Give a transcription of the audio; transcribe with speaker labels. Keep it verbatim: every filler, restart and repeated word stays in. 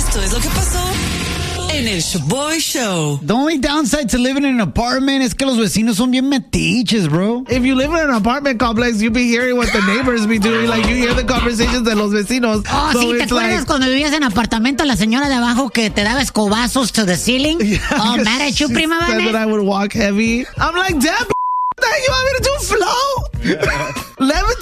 Speaker 1: Esto es lo que pasó en el Shoboy Show.
Speaker 2: The only downside to living in an apartment es que los vecinos son bien metiches, bro.
Speaker 3: If you live in an apartment complex, you be hearing what the neighbors be doing. Like, you hear the conversations de los vecinos.
Speaker 4: Oh,
Speaker 3: so
Speaker 4: sí, ¿te acuerdas
Speaker 3: like,
Speaker 4: cuando vivías en apartamento la señora de abajo que te daba escobazos to the ceiling?
Speaker 3: Yeah,
Speaker 4: oh, mad at you,
Speaker 3: she
Speaker 4: prima
Speaker 3: said
Speaker 4: Vane.
Speaker 3: that I would walk heavy. I'm like, damn, you want me to do flow? Let me